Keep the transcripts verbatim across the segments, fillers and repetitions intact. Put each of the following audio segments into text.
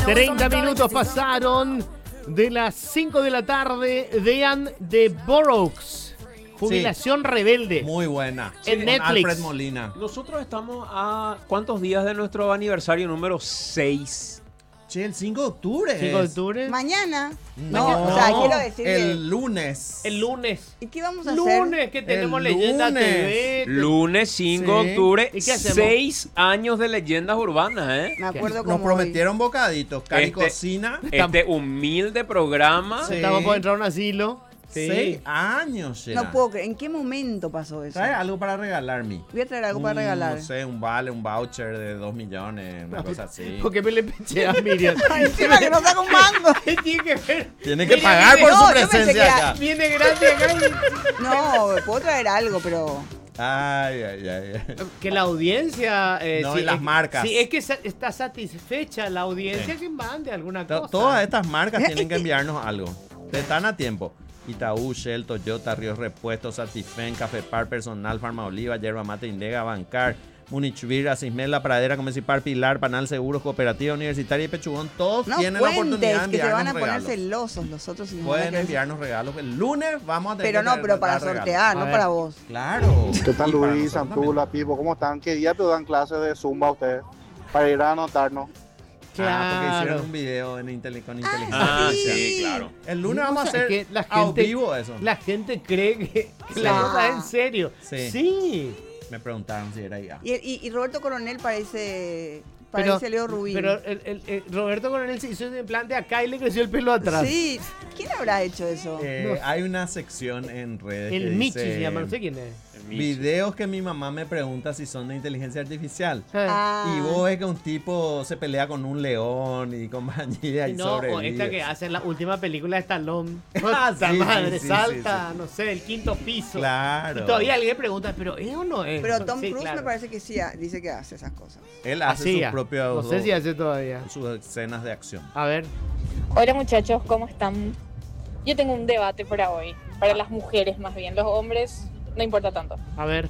treinta minutos pasaron de las cinco de la tarde. Vean The Boroughs. Jubilación Sí. Rebelde. Muy buena. En Con Netflix. Alfred Molina. Nosotros estamos a ¿cuántos días de nuestro aniversario número seis? Che, el cinco de octubre. cinco de es. octubre. Mañana. No, No, o sea, quiero decir que... el lunes. El lunes. ¿Y qué vamos a hacer? Lunes que tenemos El Leyenda lunes. T V. Lunes cinco Sí. de octubre, ¿Y qué hacemos? seis años de leyendas urbanas, ¿eh? Me acuerdo Nos como prometieron bocaditos. Cari Este- Cocina. Este humilde programa. Sí. Estamos por entrar a un asilo. Sí. Seis años hoy. ya. No puedo creer. ¿En qué momento pasó eso? ¿Sabes algo para regalarme? Voy a traer algo para Un, regalar. No sé, un vale, un voucher de dos millones, una cosa así. ¿Por qué me le peché a Miriam? Ay, encima que no saca un mango. ¿Qué tiene que ver? Tiene que Viene- pagar viene- por no, su yo pensé presencia que acá. era- Viene gratis acá. y- No, puedo traer algo, pero... Ay, ay, ay. ay. Que la audiencia. eh, No, si y las es- marcas. Si es que sa- está satisfecha la audiencia, que mande alguna To- cosa. Todas estas marcas tienen que enviarnos algo. Están a tiempo. Itaú, Shell, Toyota, Ríos Repuestos, Satifen, Café Par, Personal, Farma Oliva, Yerba Mate Indega, Bancar, Munich Beer, Asismel, La Pradera, Comecipar, Pilar, Panal Seguros, Cooperativa Universitaria y Pechugón. Todos No tienen la oportunidad de cuentes, que se van a enviarnos poner regalos. celosos los otros. si no van a Pueden querer- enviarnos regalos. El lunes vamos a tener Pero que no, dar- pero para dar regalos. sortear, A no ver. para vos. Claro. ¿Qué tal Y para Luis, nosotros Santula, Pipo? ¿Cómo están? ¿Qué día te dan clases de Zumba a ustedes? Para ir a anotarnos. también. Ah, porque hicieron Claro. un video en intele- con inteligencia Ah, artificial. sí, claro. El lunes Una vamos a cosa es hacer que la a gente- vivo eso. La gente cree que, que Sí. la cosa es en serio. Sí. Sí. Me preguntaron si era I A. Y, y- y Roberto Coronel parece... Pero, Parece Leo Rubín. pero el, el- el Roberto Coronel se hizo en plan de acá y le creció el pelo atrás. Sí. ¿Quién habrá hecho eso? Eh, No. Hay una sección en redes que El Michi dice se llama, no sé quién es. videos que mi mamá me pregunta si son de inteligencia artificial. Ah. Ah. Y vos ves que un tipo se pelea con un león y compañía y No, o sobrevive. esta que hace en la última película de Stallone. Ah, Puta sí, madre, sí, sí, salta, sí, sí. no sé, el quinto piso. Claro. Y todavía alguien pregunta, ¿pero es o no es? Pero Tom Sí, Cruise claro. me parece que sí ha- dice que hace esas cosas. Él hace Hacía. sus propios No sé si hace todavía. sus escenas de acción. A ver. Hola muchachos, ¿cómo están? Yo tengo un debate para hoy, para las mujeres más bien, los hombres no importa tanto. A ver.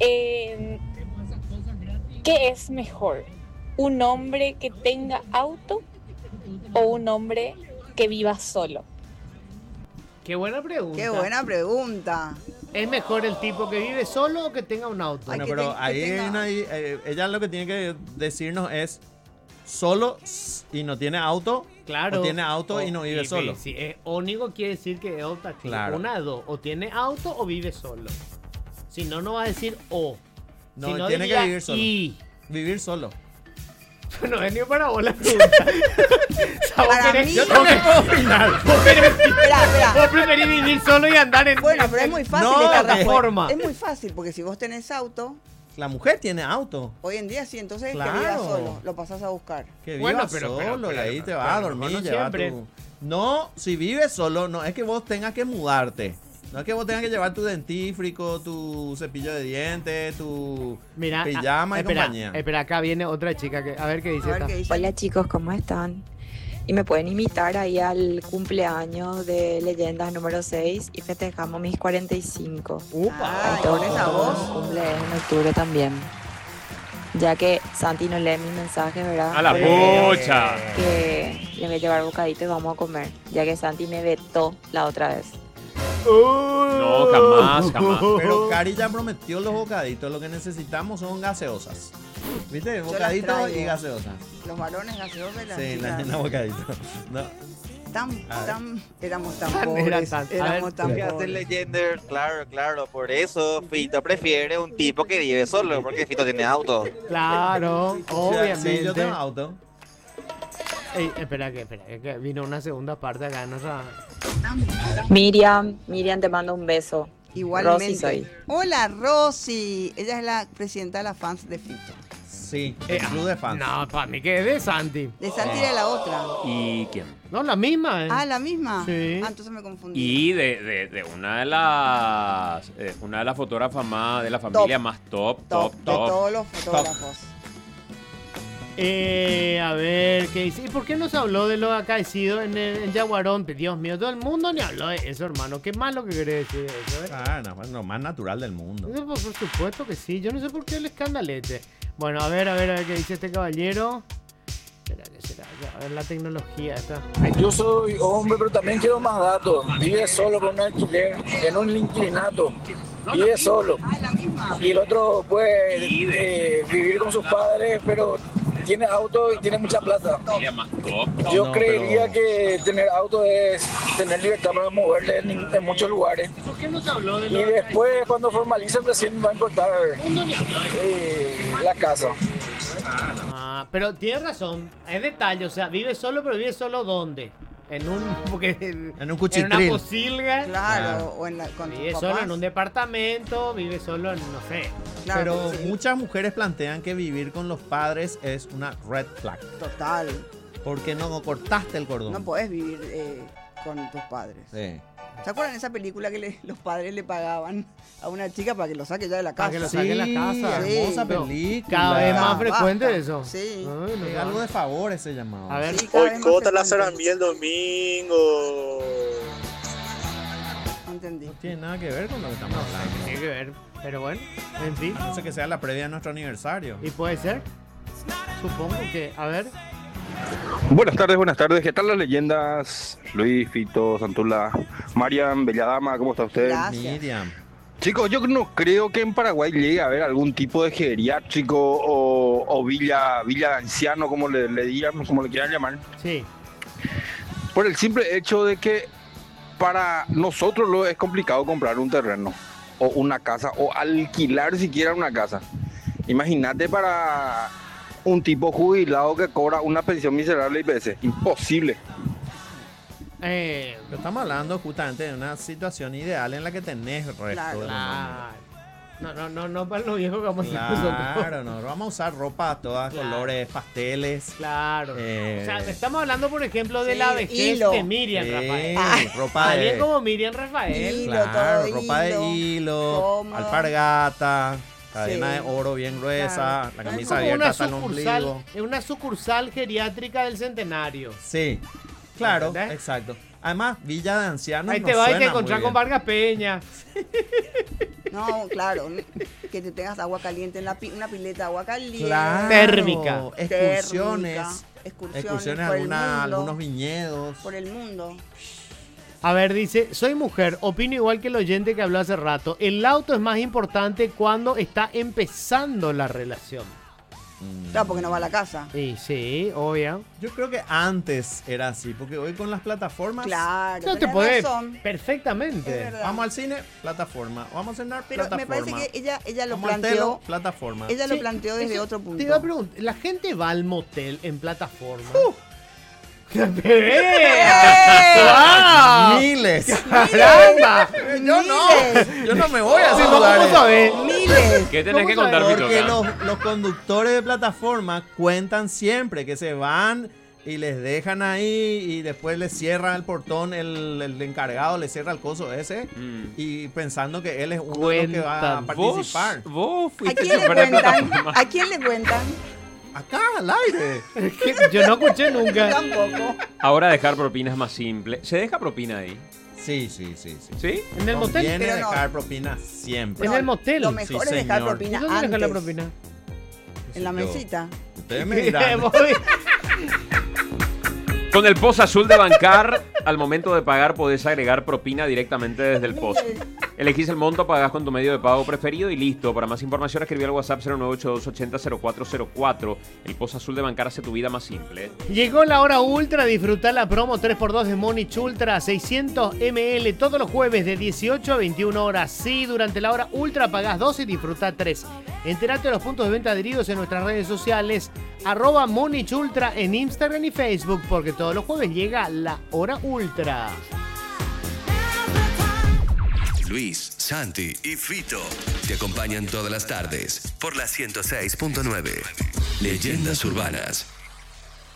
Eh, ¿Qué es mejor? ¿Un hombre que tenga auto o un hombre que viva solo? Qué buena pregunta. Qué buena pregunta. ¿Es mejor el tipo que vive solo o que tenga un auto? Ay, Bueno, que pero te- que ahí hay tenga- una- eh, ella lo que tiene que decirnos es solo s- y no tiene auto. Claro. O tiene auto O- y no vive y- solo. Si es único quiere decir que es otra. Claro. Una de dos. O tiene auto o vive solo. Si no, no va a decir o. No, Si no, tiene diría que vivir solo. Y. Vivir solo. No es ni para vos la pregunta. O sea, vos Para querés- mí- Yo Yo también puedo opinar. Vos querés- Espera, espera. Vos preferís vivir solo y andar en. Bueno, pero es muy fácil No, esta que- respuesta. forma. Es muy fácil porque si vos tenés auto, La mujer tiene auto. hoy en día sí, entonces Claro. que viva solo, lo pasás a buscar. Que viva Bueno, pero- solo pero- pero- y ahí te pero- vas a pero dormir no y llevar siempre. tu... No, si vives solo, no es que vos tengas que mudarte. No es que vos tengas que llevar tu dentífrico, tu cepillo de dientes, tu Mira, pijama ah, y espera, compañía. Espera, acá viene otra chica. Que, a ver qué dice A ver esta. qué dice. Hola chicos, ¿cómo están? Y me pueden invitar ahí al cumpleaños de Leyendas número seis y festejamos mis cuarenta y cinco. Upa. Ay, Ahí todos con esa juntos, voz. cumple en octubre también. Ya que Santi no lee mis mensajes, ¿verdad? A la Pero pucha. que le voy a llevar bocadito y vamos a comer, ya que Santi me vetó la otra vez. No, jamás, jamás. Pero Cari ya prometió los bocaditos. Lo que necesitamos son gaseosas. ¿Viste? las Bocaditos traigo. y gaseosas. Los varones gaseosos y las Sí, la chicas. llena bocadito. No. Tan, A ver. tan, éramos tan Tan- pobres. era tan- a éramos ver, tan Que hace pobres. Legender, claro, claro, por eso Fito prefiere un tipo que vive solo, porque Fito tiene auto. Claro, Sí, obviamente. yo tengo auto. Ey, espera, que, espera, que vino una segunda parte acá en nuestra. Miriam, Miriam te mando un beso. Igualmente. Rosy soy. Hola, Rosy. Ella es la presidenta de las fans de Fito. Sí, Eh, el club de fans. No, para mí que es de Santi. De Santi era la otra. ¿Y quién? No, la misma, ¿eh? Ah, la misma. Sí. Ah, entonces me confundí. Y de, de, de una de las eh, una de las fotógrafas más de la familia más top, top, Top, de top. todos los fotógrafos. Eh, a ver, ¿qué dice? ¿Y por qué no se habló de lo acaecido en, el, en Yaguarón? Dios mío, todo el mundo ni habló de eso, hermano. Qué malo que querés decir eso, ¿eh? Ah, no, lo más natural del mundo. Eso, por, por supuesto que sí. Yo no sé por qué el escandalete. Bueno, a ver, a ver, a ver qué dice este caballero. será? ¿Qué será? Ya, a ver, la tecnología está. Yo soy hombre, pero también quiero más datos. Vive solo con un alquiler, en un inquilinato. Vive solo. Y el otro puede eh, vivir con sus padres, pero tiene auto y tiene mucha plata. Yo No, creería pero- que tener auto es tener libertad para moverle en, en muchos lugares. ¿Por qué no se habló de Y después, cuando formalicen, recién va a importar eh, la casa. Ah, pero tienes razón, es detalle, o sea, vive solo, pero vive solo ¿dónde? En un, porque en, En un en cuchitril. una posilga. Claro, o en la, con tus Vive papás. solo en un departamento, vive solo en, no sé. Claro, Pero sí, muchas mujeres plantean que vivir con los padres es una red flag. total. Porque no cortaste el cordón. No podés vivir eh, con tus padres. Sí. ¿Se acuerdan de esa película que le- los padres le pagaban a una chica para que lo saque ya de la casa? Para que lo saque de la casa. Sí, hermosa pero película. Cada vez más Ah, frecuente basta. eso. Sí. Ay, no, Eh, no. algo de favores se llamaba. A ver, Sí, cada vez más Boicota la frecuente. Sarandí el domingo. No entendí. no tiene nada que ver con lo que estamos hablando. tiene que ver. Pero bueno, en fin. No sé que sea la previa de nuestro aniversario. Y puede ser. Supongo que, a ver. Buenas tardes, buenas tardes. ¿Qué tal las leyendas? Luis, Fito, Santula, Marian, Belladama, ¿cómo está usted? Gracias. Miriam. Chicos, yo no creo que en Paraguay llegue a haber algún tipo de geriátrico o, o villa, villa de anciano, como le, le digan, como le quieran llamar. Sí. Por el simple hecho de que para nosotros lo es complicado comprar un terreno o una casa o alquilar siquiera una casa. Imagínate para un tipo jubilado que cobra una pensión miserable I P S. Imposible. Eh, Pero estamos hablando justamente de una situación ideal en la que tenés el resto Claro. de los nombres. claro. No, no, no, no para lo viejo que vamos a hacer nosotros. Claro, no, vamos a usar ropa a todas Claro. colores, pasteles. Claro. Eh, O sea, estamos hablando, por ejemplo, de Sí, la vejez hilo. de Miriam Sí, Rafael. Ay. ropa Alguien de, como Miriam Rafael. Hilo, claro, todo ropa de hilo, hilo, cómodo. alpargata, cadena Sí. de oro bien gruesa, Claro. la Es camisa como abierta una hasta el sucursal, ombligo. es una sucursal geriátrica del Centenario. Sí, claro, ¿Entendés? exacto. Además, Villa de Ancianos Ahí no te vas y te suena muy encontrás bien. con Vargas Peña. No, claro. Que te tengas agua caliente en la pi- una pileta de agua caliente. Claro, Térmica. excursiones, Térmica, excursiones, excursiones a por el alguna- mundo. algunos viñedos. Por el mundo. A ver, dice, soy mujer, opino igual que el oyente que habló hace rato. El auto es más importante cuando está empezando la relación. Mm. Claro, porque no va a la casa. Y sí, obvio. Yo creo que antes era así, porque hoy con las plataformas, Claro. No te tenés puede razón. perfectamente. Es verdad. vamos al cine, plataforma, vamos a cenar, Pero me plataforma. parece que ella, ella lo Vamos al planteó. telo, plataforma. Ella Sí, lo planteó desde eso otro punto. Te iba a preguntar, ¿la gente va al motel en plataforma? Uh. ¡Wow! Miles. ¡Caramba! Yo no, Miles. yo no me voy a Sí, esos ¿cómo lugares. sabes? Miles. ¿Qué tenés ¿Cómo que contar, sabes? Fito? Porque acá? los, los conductores de plataforma cuentan siempre que se van y les dejan ahí y después les cierran el portón, el, el encargado le cierra el coso ese Mm. y pensando que él es uno de los que va a Cuentan. participar. ¿Vos, vos ¿A fuiste quién le chofer de cuentan? plataforma? ¿A quién le cuentan? Acá al aire. Es que yo no escuché nunca. Tampoco. Ahora dejar propina es más simple. ¿Se deja propina ahí? Sí, sí, sí, sí. ¿Sí? En el motel. Conviene Pero no. dejar propina siempre. En el motel. Lo mejor Sí, es dejar señor. ¿Y propina dónde antes. dejar la propina? En la Yo- mesita. Ustedes me dirán. Voy. Con el post azul de Bancar, al momento de pagar podés agregar propina directamente desde el post. Elegís el monto, pagás con tu medio de pago preferido y listo. Para más información escribí al WhatsApp cero nueve ocho dos ochenta cero cuatro cero cuatro. El post azul de Bancar hace tu vida más simple. Llegó la hora ultra, disfrutar la promo tres por dos de Monich Ultra, seiscientos mililitros todos los jueves de dieciocho a veintiuna horas. Sí, durante la hora ultra pagás dos y disfruta tres. Entérate de los puntos de venta adheridos en nuestras redes sociales, arroba Monich Ultra en Instagram y Facebook, porque todos los jueves llega la hora ultra. Luis, Santi y Fito te acompañan todas las tardes por la ciento seis punto nueve. Leyendas urbanas.